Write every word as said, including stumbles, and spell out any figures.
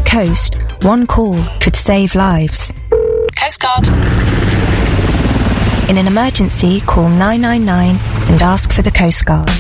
coast, one call could save lives. Coast Guard. In an emergency, call nine nine nine and ask for the Coast Guard.